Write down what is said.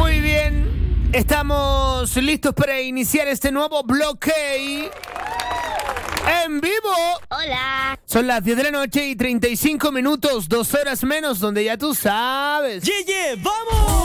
Muy bien, estamos listos para iniciar este nuevo bloque en vivo. Hola. Son las 10 de la noche y 35 minutos, 2 horas menos, donde ya tú sabes. ¡Yeah, yeah! ¡Vamos!